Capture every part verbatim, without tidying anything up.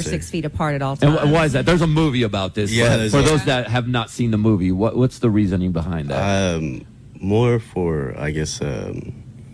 sir. six feet apart at all And times. wh- why is that? There's a movie about this. Yeah, For, there's for a- those that have not seen the movie, what what's the reasoning behind that? Um, more for, I guess, um,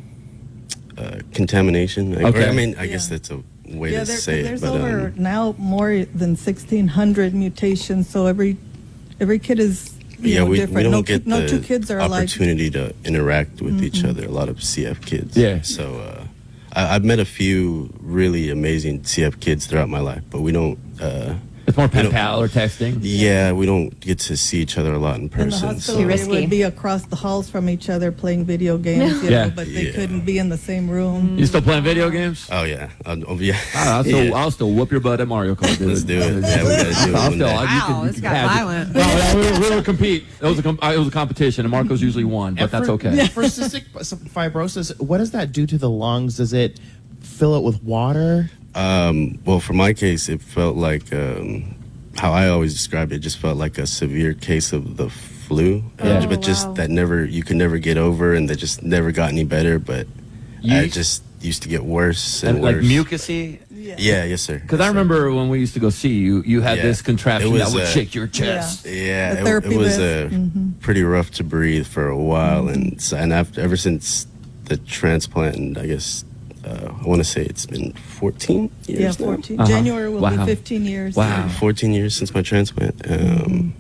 uh, contamination. Like, Okay. or, I mean, I Yeah. guess that's a way Yeah, to there, say it. there's But over um, now more than sixteen hundred mutations. So every every kid is you yeah, know, we, different. we don't no, get ki- no the two kids are alike. opportunity to interact with each other. A lot of C F kids. Yeah. So uh, I, I've met a few really amazing C F kids throughout my life, but we don't. Uh, It's more we pen don't- pal or texting. Yeah, we don't get to see each other a lot in In the person. hospital, Too they risky. would be across the halls from each other playing video games, you Yeah. know, but they Yeah. couldn't be in the same room. You still playing video games? Oh yeah, I'll, oh, yeah. Ah, I'll, still, Yeah. I'll still whoop your butt at Mario Kart. Dude. Let's do it. Yeah, we gotta do it I'll one still, day. you Wow, can- you this can got have it. violent. No, no, we, were, we were compete. It was a com- it was a competition, and Marcos usually won, but And that's for- okay. For cystic fibrosis, what does that do to the lungs? Does it fill it with water? Um, well, for my case, it felt like um, how I always describe it. It just felt like a severe case of the flu, Yeah. uh, but just wow. that never you could never get over, and that just never got any better. But You- I just used to get worse and, And like worse. mucusy. Yeah, yes, sir. Because Yes, I sir. remember when we used to go see you, you had Yeah. this contraption It that was, would uh, shake your chest. Yeah, The it, therapy it was vest. uh, Mhm. pretty rough to breathe for a while, and so, and after ever since the transplant, and I guess uh, I want to say it's been fourteen years. Yeah, now? fourteen. Uh-huh. January will Wow. be fifteen years. Wow. fourteen years since my transplant. Um,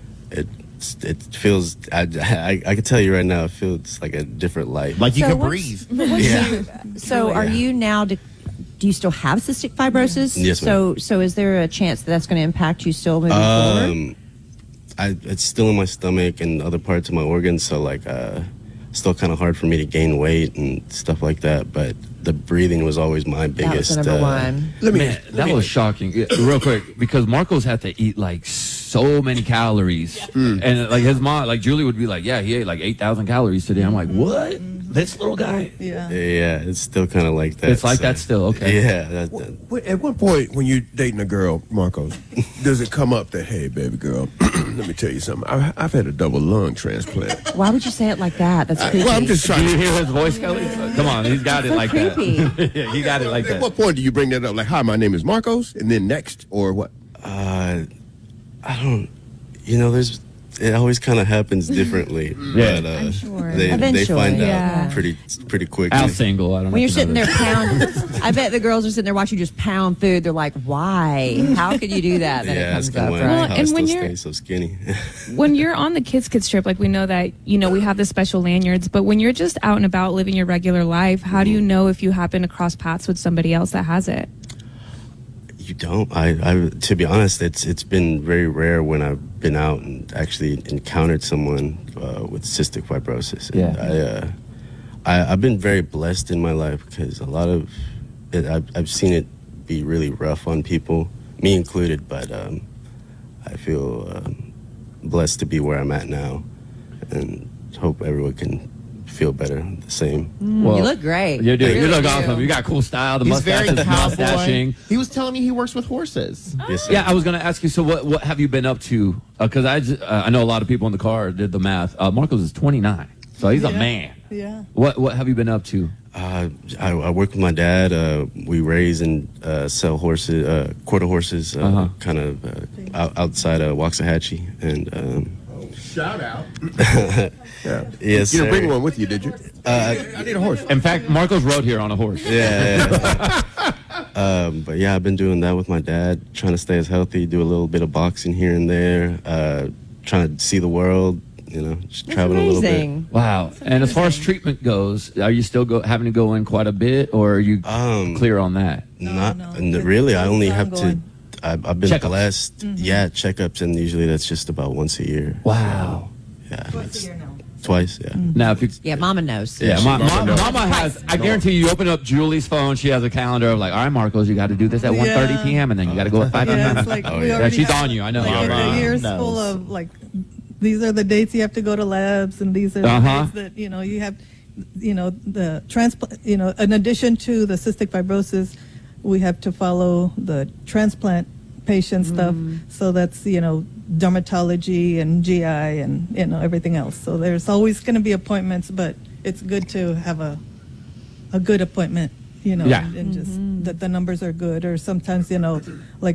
it it feels. I, I I can tell you right now, it feels like a different life. Like you So can what's- breathe. yeah. So are Yeah. you now, do, do you still have cystic fibrosis? Yes, So so is there a chance that that's going to impact you still moving forward? Um, I it's still in my stomach and other parts of my organs, so like uh, still kind of hard for me to gain weight and stuff like that. But the breathing was always my That was biggest. the number uh, one. Let me. Man, that was shocking. Yeah, real quick, because Marcos had to eat like so many calories, and like his mom, like Julie would be like, "Yeah, he ate like eight thousand calories today." I'm like, "What? This little guy?" Yeah. Yeah, it's still kind of like that. It's like so- that still, okay. Yeah. That, that, Wh- At what point, when you're dating a girl, Marcos, does it come up that, hey, baby girl, let me tell you something. I, I've had a double lung transplant. Why would you say it like that? That's creepy. Well, I'm just Do trying you to. hear his voice, Kelly? Come on, he's got it So like creepy. that. Yeah, he got it like At that. what point do you bring that up? Like, hi, my name is Marcos, and then next, or what? uh, I don't. You know, there's. It always kind of happens differently. Yeah. But, uh, I'm sure. They, they Eventually, find yeah. out pretty pretty quick. Al's single. I don't know. When you're if you sitting know there this. pounding, I bet the girls are sitting there watching you just pound food. They're like, "Why? How could you do that?" Then Yeah, it comes asking up, why, right? Well, how I and still when you're- stay so skinny. When you're on the Kids Kids trip, like we know that, you know, we have the special lanyards, but when you're just out and about living your regular life, how do you know if you happen to cross paths with somebody else that has it? You don't. I, I. To be honest, it's it's been very rare when I've been out and actually encountered someone uh, with cystic fibrosis. And Yeah. I, uh, I I've been very blessed in my life because a lot of it, I've I've seen it be really rough on people, me included. But um, I feel um, blessed to be where I'm at now, and hope everyone can feel better the same. Well, you look great. You do. You Really look do. awesome. You got cool style. The He's mustache very is cowboy. mustaching. He was telling me he works with horses. Yes, sir. Yeah, I was going to ask you. So, what what have you been up to? Because I just, uh, I know a lot of people in the car did the math. Uh, Marcos is twenty-nine, so he's a Yeah. man. Yeah. What what have you been up to? Uh, I, I work with my dad. Uh, we raise and uh, sell horses, uh, quarter horses, uh, Uh-huh. kind of uh, out, outside of Waxahachie. And um, Shout out. Yeah. yes, You sir. didn't bring one with you, did you? Uh, I need a horse. In fact, Marcos rode here on a horse. yeah. yeah. um, but yeah, I've been doing that with my dad, trying to stay as healthy, do a little bit of boxing here and there, uh, trying to see the world. You know, just That's traveling a little bit. amazing. Wow. And as far as treatment goes, are you still go, having to go in quite a bit, or are you Um, clear on that? No, Not no. n- It's- really. I it's only have to. ongoing. I've, I've been Checkups. blessed. Yeah, checkups, and usually that's just about once a year. Wow. Yeah, Twice it's- a year now. Twice. Yeah. Now, if you Yeah, Mama knows. Yeah, Yeah, ma- she- ma- Mama Mama has. I guarantee you, you open up Julie's phone. She has a calendar of like, all right, Marcos, you got to do this at one thirty Yeah. p.m. and then you got to go at five Yeah, p.m. it's like Oh, we yeah. already Yeah, she's have, on you, I know. Like, Mama the year's knows. full of like, these are the dates you have to go to labs, and these are the Uh-huh. dates that you know you have, you know, the transplant. You know, in addition to the cystic fibrosis, we have to follow the transplant patient stuff. So that's you know dermatology and G I and you know everything else. So there's always going to be appointments, but it's good to have a a good appointment. You know, Yeah. and, and just that the numbers are good, or sometimes you know, like